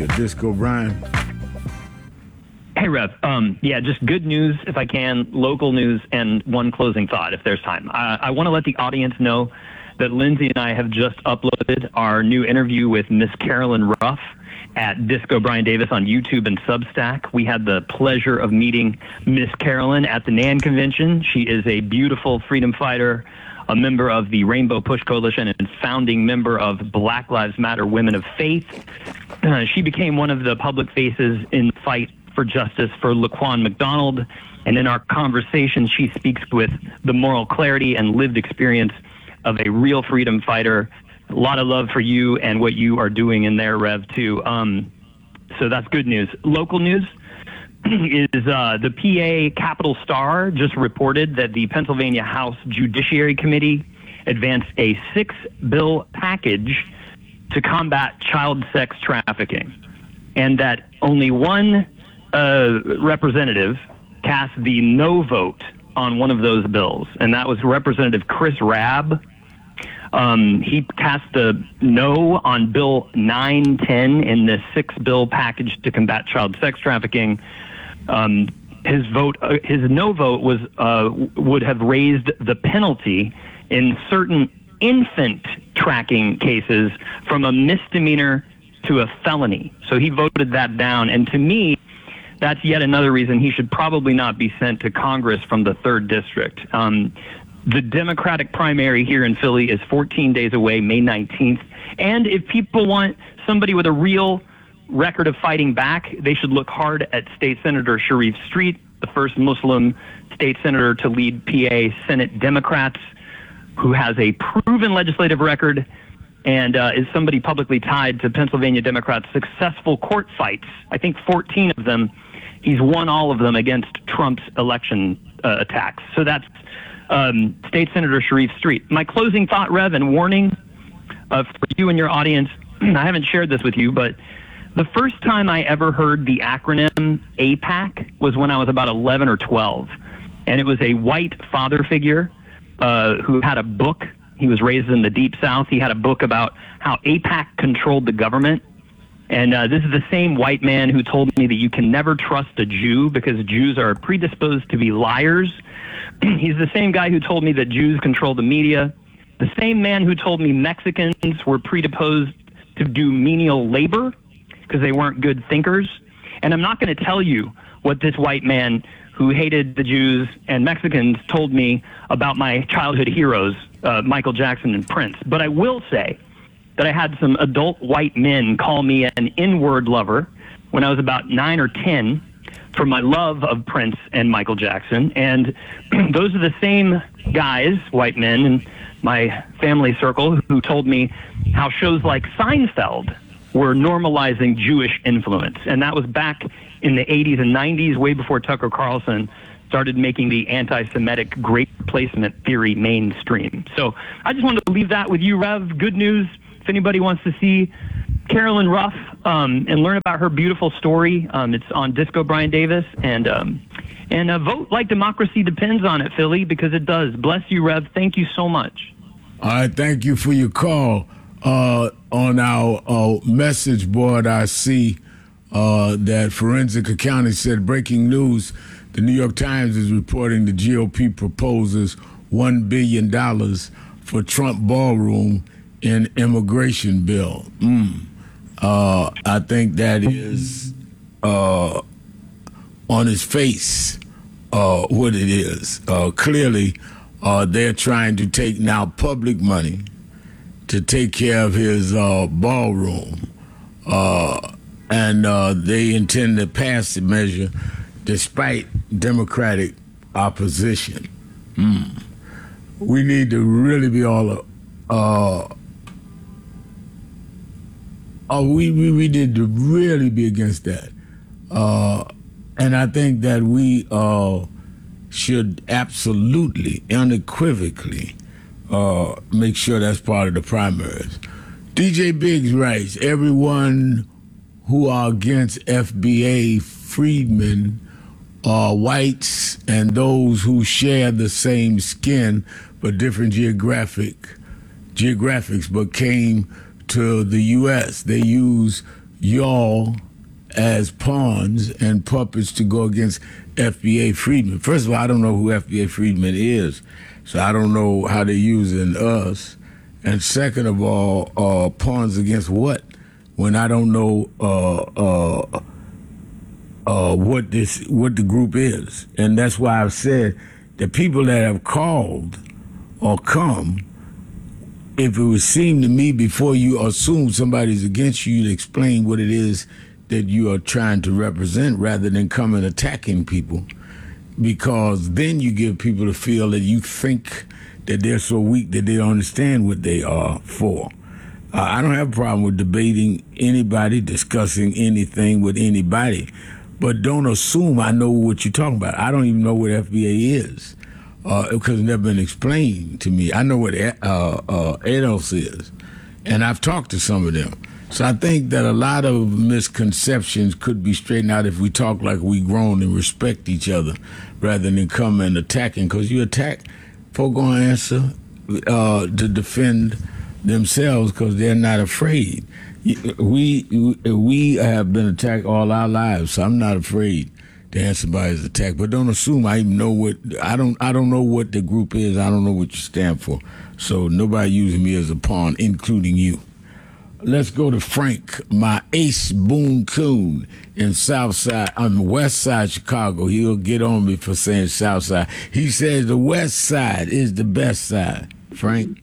Disco Brian. Hey, Rev. Just good news, if I can, local news, and one closing thought, if there's time. I want to let the audience know that Lindsay and I have just uploaded our new interview with Miss Carolyn Ruff at Disco Brian Davis on YouTube and Substack. We had the pleasure of meeting Miss Carolyn at the NAN convention. She is a beautiful freedom fighter, a member of the Rainbow Push Coalition, and founding member of Black Lives Matter Women of Faith. She became one of the public faces in the fight for justice for Laquan McDonald. And in our conversation, she speaks with the moral clarity and lived experience of a real freedom fighter. A lot of love for you and what you are doing in there, Rev, too. So that's good news. Local news is the PA Capitol Star just reported that the Pennsylvania House Judiciary Committee advanced a 6-bill package to combat child sex trafficking, and that only one representative cast the no vote on one of those bills, and that was Representative Chris Rabb. He cast the no on Bill 910 in the 6-bill package to combat child sex trafficking. His no vote would have raised the penalty in certain infant tracking cases from a misdemeanor to a felony. So he voted that down, and to me, that's yet another reason he should probably not be sent to Congress from the 3rd District. The Democratic primary here in Philly is 14 days away, May 19th. And if people want somebody with a real record of fighting back, they should look hard at State Senator Sharif Street, the first Muslim state senator to lead PA Senate Democrats, who has a proven legislative record and is somebody publicly tied to Pennsylvania Democrats' successful court fights. I think 14 of them. He's won all of them against Trump's election attacks. So that's State Senator Sharif Street. My closing thought, Rev, and warning for you and your audience, I haven't shared this with you, but the first time I ever heard the acronym AIPAC was when I was about 11 or 12. And it was a white father figure who had a book. He was raised in the Deep South. He had a book about how AIPAC controlled the government. And this is the same white man who told me that you can never trust a Jew because Jews are predisposed to be liars. He's the same guy who told me that Jews control the media. The same man who told me Mexicans were predisposed to do menial labor because they weren't good thinkers. And I'm not going to tell you what this white man who hated the Jews and Mexicans told me about my childhood heroes, Michael Jackson and Prince. But I will say that I had some adult white men call me an N-word lover when I was about 9 or 10 for my love of Prince and Michael Jackson. And those are the same guys, white men, in my family circle who told me how shows like Seinfeld were normalizing Jewish influence. And that was back in the 80s and 90s, way before Tucker Carlson started making the anti-Semitic great replacement theory mainstream. So I just wanted to leave that with you, Rev. Good news. If anybody wants to see Carolyn Ruff and learn about her beautiful story, it's on Disco Brian Davis. And vote like democracy depends on it, Philly, because it does. Bless you, Rev. Thank you so much. All right, thank you for your call. On our message board, I see that Forensic Accounting said, breaking news, the New York Times is reporting the GOP proposes $1 billion for Trump ballroom in immigration bill. I think that is on its face what it is. Clearly, they're trying to take now public money to take care of his ballroom. And they intend to pass the measure despite Democratic opposition. We need to really be we need to really be against that. And I think that we should absolutely, unequivocally make sure that's part of the primaries. DJ Biggs writes, everyone who are against FBA freedmen are whites and those who share the same skin but different geographics but came to the U.S. They use y'all as pawns and puppets to go against FBA Friedman. First of all, I don't know who FBA Friedman is, so I don't know how they're using us. And second of all, pawns against what? When I don't know what the group is. And that's why I've said the people that have called or come, if it would seem to me before you assume somebody's against you, you'd explain what it is that you are trying to represent rather than come and attacking people, because then you give people to feel that you think that they're so weak that they don't understand what they are for. I don't have a problem with debating anybody, discussing anything with anybody, but don't assume I know what you're talking about. I don't even know what FBA is because it's never been explained to me. I know what ADOS is, and I've talked to some of them. So I think that a lot of misconceptions could be straightened out if we talk like we grown and respect each other rather than come and attacking. Because you attack, folk gonna answer to defend themselves because they're not afraid. We have been attacked all our lives, so I'm not afraid to answer somebody's attack. But don't assume I even know what I don't know what the group is. I don't know what you stand for. So nobody using me as a pawn, including you. Let's go to Frank, my ace Boone Coon in Southside, on the west side Chicago. He'll get on me for saying Southside. He says the west side is the best side. Frank?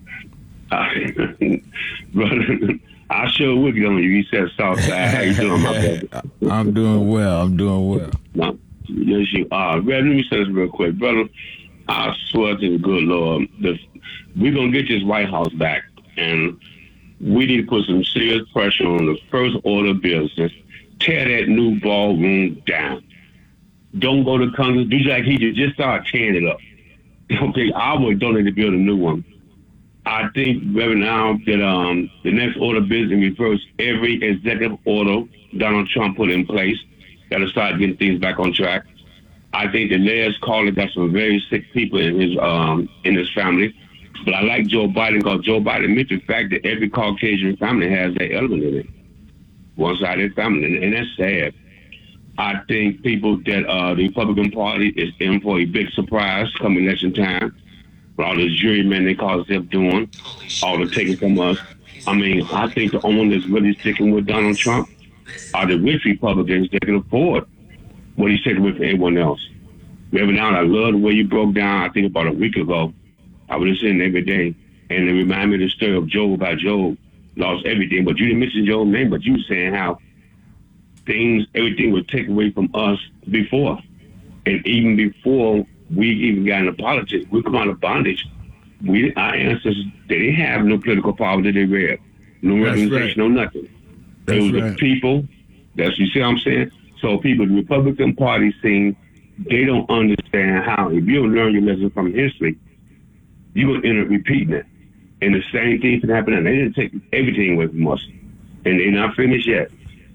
Brother, I sure would get on you. You said Southside. How you doing, my brother? I'm doing well. No, yes, you are. Let me say this real quick. Brother, I swear to the good Lord, we're going to get this White House back, and we need to put some serious pressure on the first order of business. Tear that new ballroom down. Don't go to Congress. Do like he did. Just start tearing it up. Okay, I would donate to build a new one. I think right now that the next order of business reverse every executive order Donald Trump put in place. Got to start getting things back on track. I think the last caller got some very sick people in his family. But I like Joe Biden because Joe Biden mentioned the fact that every Caucasian family has that element in it. One side of the family, and that's sad. I think people that the Republican Party is in for a big surprise come election time. With all the jurymen they call themselves doing, all the taking from us. I mean, I think the only one that's really sticking with Donald Trump are the rich Republicans that can afford what he's taking with everyone else. Every now and I love the way you broke down, I think about a week ago. I was listening every day, and it reminded me of the story of Job, how Job lost everything. But you didn't mention Job's name, but you were saying how everything was taken away from us before. And even before we even got into politics, we come out of bondage. Our ancestors, they didn't have no political power that they read. No representation, no nothing. It was the people, you see what I'm saying? So people, the Republican Party saying they don't understand how, if you don't learn your lesson from history, you're going to end up repeating it. And the same thing can happen. And they didn't take everything away from us. And they're not finished yet.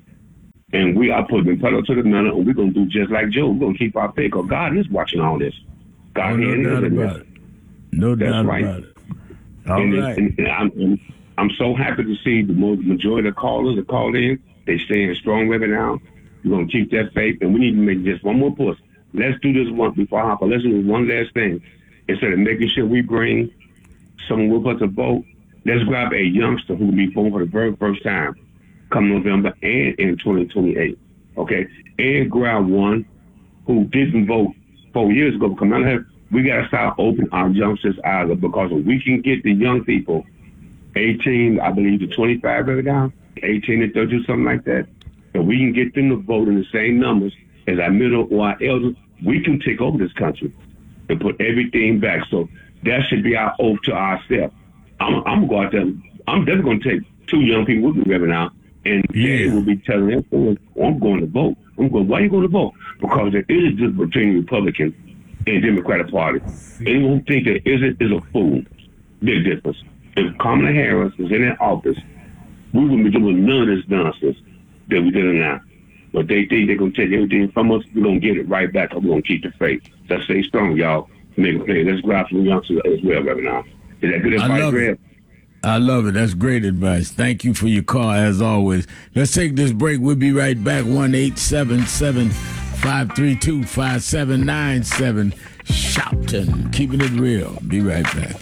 And we are putting pedal to the metal, and we're going to do just like Joe. We're going to keep our faith, because God is watching all this. God no doubt about it. No doubt about it. All right. And I'm so happy to see the majority of the callers that called in. They staying strong right now. We're going to keep that faith, and we need to make just one more push. Let's do this one before I hop on. Let's do one last thing. Instead of making sure we bring someone with us to vote, let's grab a youngster who will be born for the very first time come November and in 2028. Okay? And grab one who didn't vote 4 years ago. Come out here, we got to start opening our youngsters' eyes up, because if we can get the young people, 18, I believe, to 25 right now, 18 to 30, something like that, and we can get them to vote in the same numbers as our middle or our elders, we can take over this country and put everything back. So that should be our oath to ourselves. I'm going to go out there. I'm definitely going to take 2 young people with me right now, and they will be telling them, oh, I'm going to vote. I'm going, why are you going to vote? Because there is a difference between Republican and Democratic Party. Anyone who think there isn't is a fool. Big difference. If Kamala Harris is in that office, we wouldn't be doing none of this nonsense that we're doing now. But they think they're going to take everything from us. We're going to get it right back, and we're going to keep the faith. Let's stay strong, y'all. Make a play. Let's grab some youngsters as well right now. Is that good advice, Greg? I love it. That's great advice. Thank you for your call, as always. Let's take this break. We'll be right back. 1-877-532-5797. Shouting. Keeping it real. Be right back.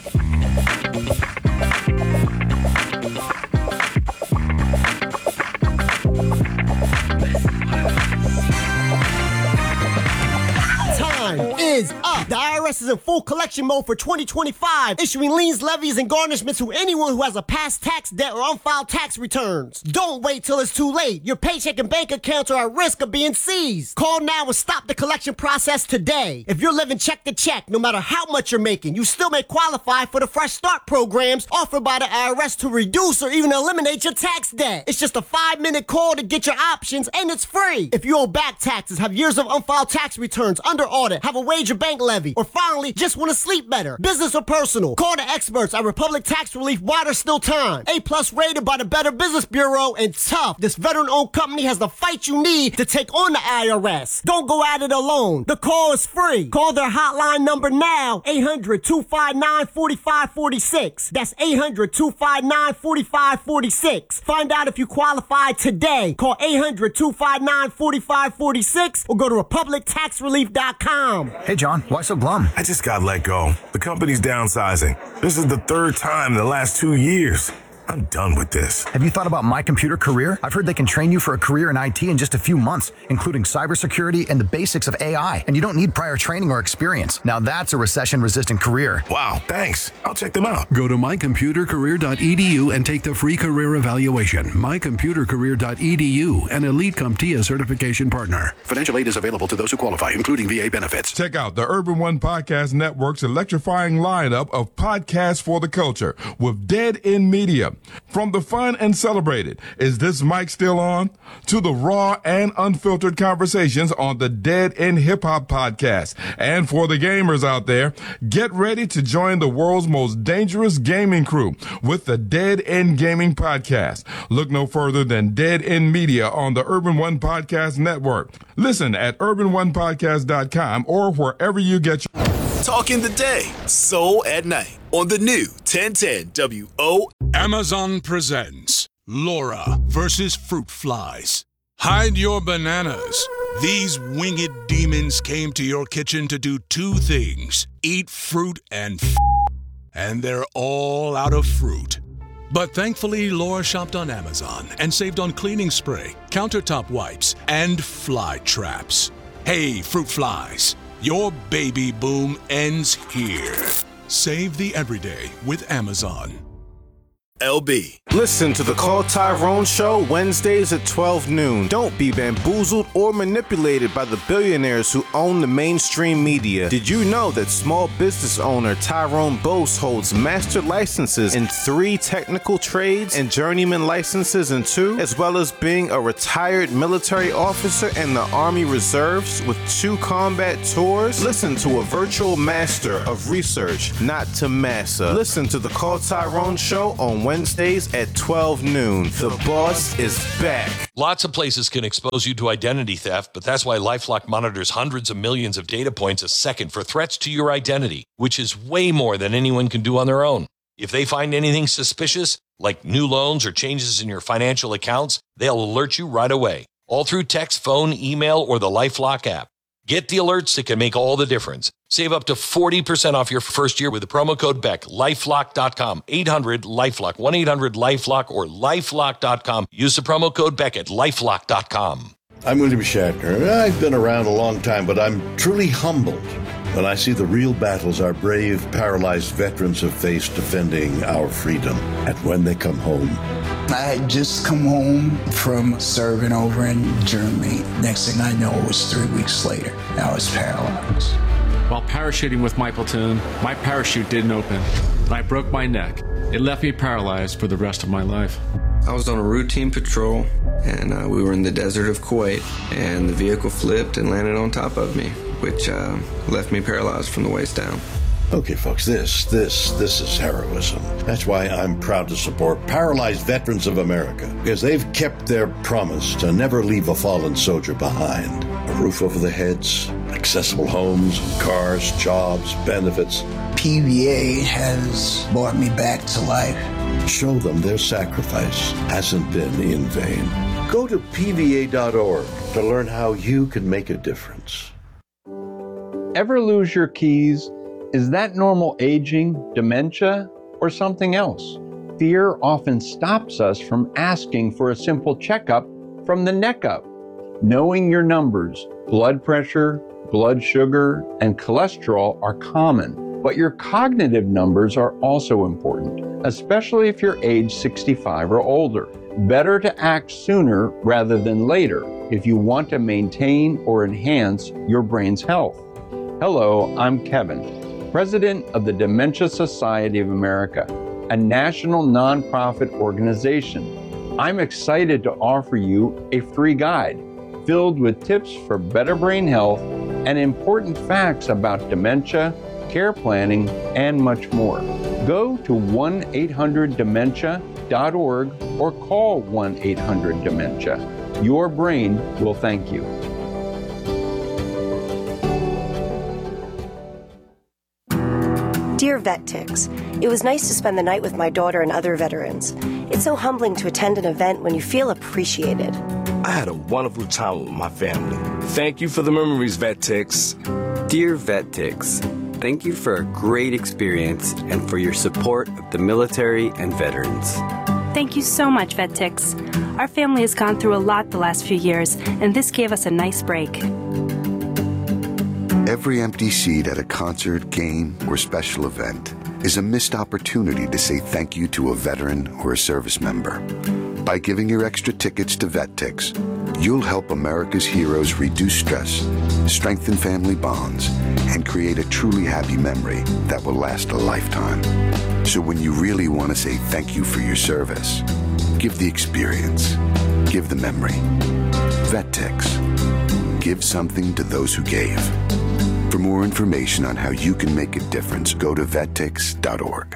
Is up. The IRS is in full collection mode for 2025, issuing liens, levies, and garnishments to anyone who has a past tax debt or unfiled tax returns. Don't wait till it's too late. Your paycheck and bank accounts are at risk of being seized. Call now and stop the collection process today. If you're living check to check, no matter how much you're making, you still may qualify for the Fresh Start programs offered by the IRS to reduce or even eliminate your tax debt. It's just a 5-minute call to get your options, and it's free. If you owe back taxes, have years of unfiled tax returns under audit, have a wage or bank levy, or finally just want to sleep better, business or personal, call the experts at Republic Tax Relief while there's still time. A+ rated by the Better Business Bureau, and tough. This veteran-owned company has the fight you need to take on the IRS. Don't go at it alone. The call is free. Call their hotline number now, 800-259-4546. That's 800-259-4546. Find out if you qualify today. Call 800-259-4546 or go to republictaxrelief.com. Hey, John, why so glum? I just got let go. The company's downsizing. This is the third time in the last 2 years. I'm done with this. Have you thought about My Computer Career? I've heard they can train you for a career in IT in just a few months, including cybersecurity and the basics of AI, and you don't need prior training or experience. Now that's a recession-resistant career. Wow, thanks. I'll check them out. Go to mycomputercareer.edu and take the free career evaluation. mycomputercareer.edu, an Elite CompTIA certification partner. Financial aid is available to those who qualify, including VA benefits. Check out the Urban One Podcast Network's electrifying lineup of podcasts for the culture with Dead End Media. From the fun and celebrated, is this mic still on? To the raw and unfiltered conversations on the Dead End Hip Hop Podcast. And for the gamers out there, get ready to join the world's most dangerous gaming crew with the Dead End Gaming Podcast. Look no further than Dead End Media on the Urban One Podcast Network. Listen at urban1podcast.com or wherever you get your... Talking the day, soul at night on the new 1010 WO. Amazon presents Laura versus Fruit Flies. Hide your bananas. These winged demons came to your kitchen to do two things: eat fruit and they're all out of fruit. But thankfully, Laura shopped on Amazon and saved on cleaning spray, countertop wipes, and fly traps. Hey, fruit flies, your baby boom ends here. Save the everyday with Amazon. LB. Listen to the Call Tyrone Show Wednesdays at 12 noon. Don't be bamboozled or manipulated by the billionaires who own the mainstream media. Did you know that small business owner Tyrone Bose holds master licenses in 3 technical trades and journeyman licenses in 2, as well as being a retired military officer in the Army Reserves with 2 combat tours? Listen to a virtual master of research, not to massa. Listen to the Call Tyrone Show on Wednesdays at 12 noon. The boss is back. Lots of places can expose you to identity theft, but that's why LifeLock monitors hundreds of millions of data points a second for threats to your identity, which is way more than anyone can do on their own. If they find anything suspicious, like new loans or changes in your financial accounts, they'll alert you right away, all through text, phone, email, or the LifeLock app. Get the alerts that can make all the difference. Save up to 40% off your first year with the promo code BECK. LifeLock.com. 800-LifeLock. 1-800-LifeLock or LifeLock.com. Use the promo code BECK at LifeLock.com. I'm William Shatner. I've been around a long time, but I'm truly humbled when I see the real battles our brave, paralyzed veterans have faced defending our freedom. And when they come home, I had just come home from serving over in Germany. Next thing I know, it was 3 weeks later. I was paralyzed. While parachuting with my platoon, my parachute didn't open, and I broke my neck. It left me paralyzed for the rest of my life. I was on a routine patrol, and we were in the desert of Kuwait, and the vehicle flipped and landed on top of me, which left me paralyzed from the waist down. Okay, folks, this is heroism. That's why I'm proud to support Paralyzed Veterans of America, because they've kept their promise to never leave a fallen soldier behind. A roof over their heads, accessible homes, cars, jobs, benefits. PVA has brought me back to life. Show them their sacrifice hasn't been in vain. Go to PVA.org to learn how you can make a difference. Ever lose your keys? Is that normal aging, dementia, or something else? Fear often stops us from asking for a simple checkup from the neck up. Knowing your numbers, blood pressure, blood sugar, and cholesterol are common, but your cognitive numbers are also important, especially if you're age 65 or older. Better to act sooner rather than later if you want to maintain or enhance your brain's health. Hello, I'm Kevin, President of the Dementia Society of America, a national nonprofit organization. I'm excited to offer you a free guide filled with tips for better brain health and important facts about dementia, care planning, and much more. Go to 1-800-DEMENTIA.org or call 1-800-DEMENTIA. Your brain will thank you. Dear Vet Tix, it was nice to spend the night with my daughter and other veterans. It's so humbling to attend an event when you feel appreciated. I had a wonderful time with my family. Thank you for the memories, Vet Tix. Dear Vet Tix, thank you for a great experience and for your support of the military and veterans. Thank you so much, Vet Tix. Our family has gone through a lot the last few years, and this gave us a nice break. Every empty seat at a concert, game, or special event is a missed opportunity to say thank you to a veteran or a service member. By giving your extra tickets to VetTix, you'll help America's heroes reduce stress, strengthen family bonds, and create a truly happy memory that will last a lifetime. So when you really want to say thank you for your service, give the experience, give the memory. VetTix. Give something to those who gave. For more information on how you can make a difference, go to vettix.org.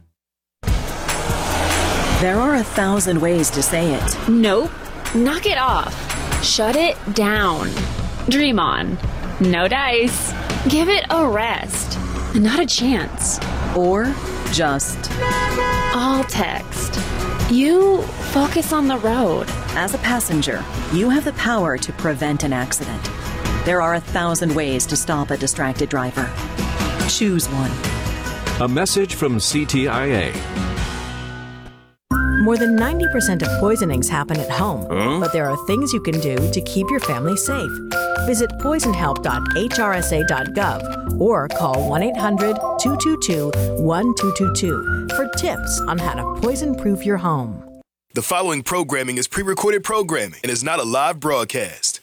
There are 1,000 ways to say it. Nope. Knock it off. Shut it down. Dream on. No dice. Give it a rest. Not a chance. Or just all text. You focus on the road. As a passenger, you have the power to prevent an accident. There are 1,000 ways to stop a distracted driver. Choose one. A message from CTIA. More than 90% of poisonings happen at home, but there are things you can do to keep your family safe. Visit poisonhelp.hrsa.gov or call 1-800-222-1222 for tips on how to poison-proof your home. The following programming is pre-recorded programming and is not a live broadcast.